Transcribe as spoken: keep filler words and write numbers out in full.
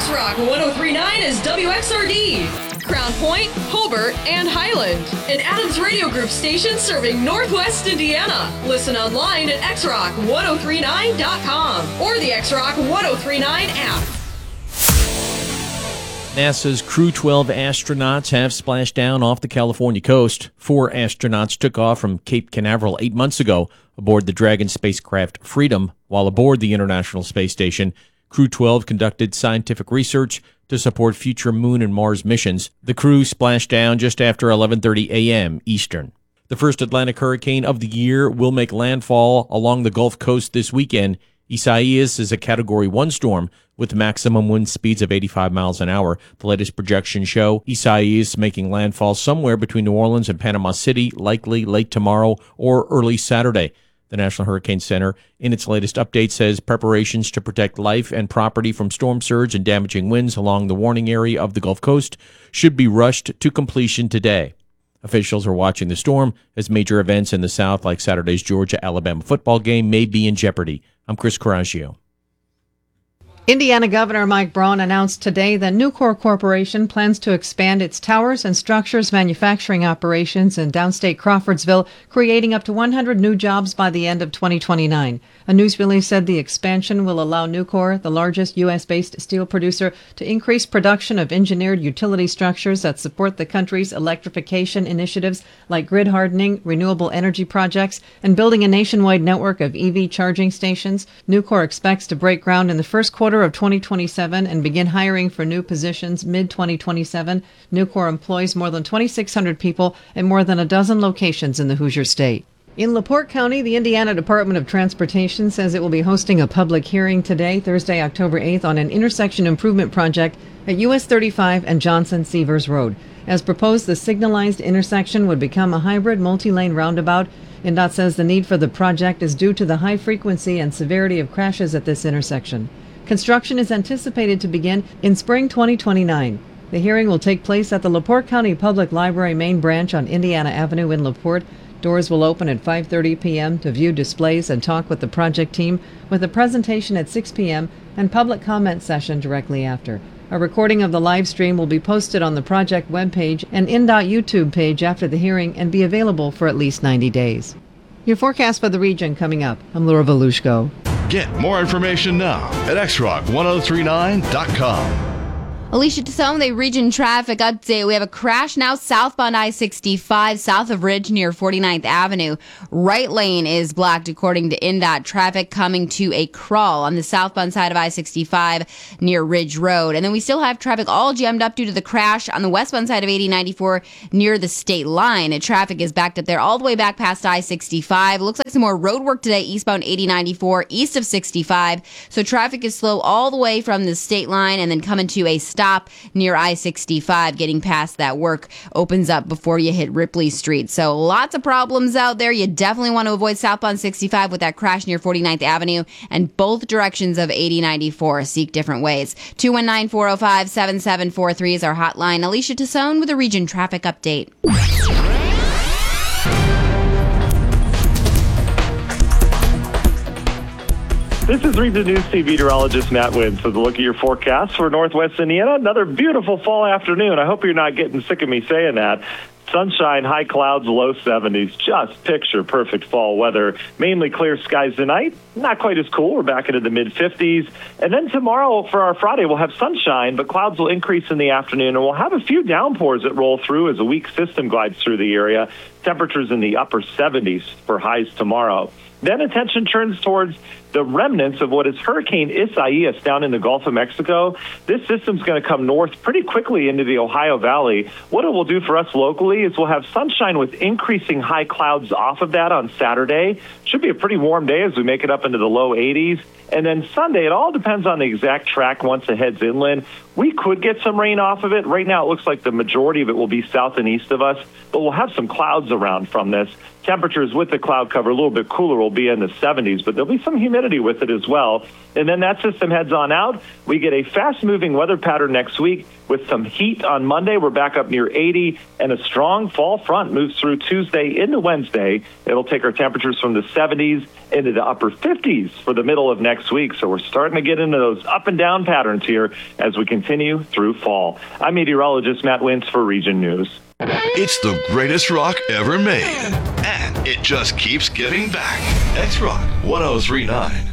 X-Rock one oh three point nine is W X R D. Crown Point, Hobart, and Highland. An Adams Radio Group station serving Northwest Indiana. Listen online at x rock ten thirty-nine dot com or the X-Rock ten thirty-nine app. NASA's Crew twelve astronauts have splashed down off the California coast. Four astronauts took off from Cape Canaveral eight months ago aboard the Dragon spacecraft Freedom. While aboard the International Space Station, Crew twelve conducted scientific research to support future Moon and Mars missions. The crew splashed down just after eleven thirty a.m. Eastern. The first Atlantic hurricane of the year will make landfall along the Gulf Coast this weekend. Isaias is a Category one storm with maximum wind speeds of eighty-five miles an hour. The latest projections show Isaias making landfall somewhere between New Orleans and Panama City, likely late tomorrow or early Saturday. The National Hurricane Center, in its latest update, says preparations to protect life and property from storm surge and damaging winds along the warning area of the Gulf Coast should be rushed to completion today. Officials are watching the storm as major events in the South, like Saturday's Georgia-Alabama football game, may be in jeopardy. I'm Chris Coraggio. Indiana Governor Mike Braun announced today that Nucor Corporation plans to expand its towers and structures manufacturing operations in downstate Crawfordsville, creating up to one hundred new jobs by the end of twenty twenty-nine. A news release said the expansion will allow Nucor, the largest U S-based steel producer, to increase production of engineered utility structures that support the country's electrification initiatives like grid hardening, renewable energy projects, and building a nationwide network of E V charging stations. Nucor expects to break ground in the first quarter of twenty twenty-seven and begin hiring for new positions mid twenty twenty-seven. Nucor employs more than twenty-six hundred people at more than a dozen locations in the Hoosier State. In LaPorte County, the Indiana Department of Transportation says it will be hosting a public hearing today, Thursday, October eighth, on an intersection improvement project at U S thirty-five and Johnson-Severs Road. As proposed, the signalized intersection would become a hybrid multi-lane roundabout. I N D O T says the need for the project is due to the high frequency and severity of crashes at this intersection. Construction is anticipated to begin in spring twenty twenty-nine. The hearing will take place at the LaPorte County Public Library main branch on Indiana Avenue in LaPorte. Doors will open at five thirty p.m. to view displays and talk with the project team, with a presentation at six p.m. and public comment session directly after. A recording of the live stream will be posted on the project webpage and I N D O T YouTube page after the hearing and be available for at least ninety days. Your forecast for the region coming up. I'm Laura Volushko. Get more information now at x rock ten thirty-nine dot com. Alicia Tassone, the region traffic update. We have a crash now southbound I sixty-five, south of Ridge near forty-ninth Avenue. Right lane is blocked according to I N D O T. Traffic coming to a crawl on the southbound side of I sixty-five near Ridge Road. And then we still have traffic all jammed up due to the crash on the westbound side of eighty ninety-four near the state line. And traffic is backed up there all the way back past I sixty-five. Looks like some more road work today eastbound eighty ninety-four east of sixty-five. So traffic is slow all the way from the state line and then coming to a stop near I sixty-five, getting past that work opens up before you hit Ripley Street. So lots of problems out there. You definitely want to avoid southbound sixty-five with that crash near forty-ninth Avenue and both directions of eighty ninety-four. Seek different ways. two one nine, four oh five, seven seven four three is our hotline. Alicia Tassone with a region traffic update. This is Region News Team meteorologist Matt Wins with a look at your forecast for Northwest Indiana. Another beautiful fall afternoon. I hope you're not getting sick of me saying that. Sunshine, high clouds, low seventies. Just picture perfect fall weather. Mainly clear skies tonight. Not quite as cool. We're back into the mid fifties. And then tomorrow for our Friday, we'll have sunshine, but clouds will increase in the afternoon. And we'll have a few downpours that roll through as a weak system glides through the area. Temperatures in the upper seventies for highs tomorrow. Then attention turns towards the remnants of what is Hurricane Isaias down in the Gulf of Mexico. This system's going to come north pretty quickly into the Ohio Valley. What it will do for us locally is we'll have sunshine with increasing high clouds off of that on Saturday. Should be a pretty warm day as we make it up into the low eighties. And then Sunday, it all depends on the exact track once it heads inland. We could get some rain off of it. Right now, it looks like the majority of it will be south and east of us, but we'll have some clouds around from this. Temperatures with the cloud cover a little bit cooler will be in the seventies, but there'll be some humidity with it as well. And then that system heads on out. We get a fast-moving weather pattern next week with some heat on Monday. We're back up near eighty, and a strong fall front moves through Tuesday into Wednesday. It'll take our temperatures from the seventies into the upper fifties for the middle of next week. So we're starting to get into those up and down patterns here as we continue through fall. I'm meteorologist Matt Wintz for Region News. It's the greatest rock ever made, and it just keeps giving back. X-Rock one oh three point nine.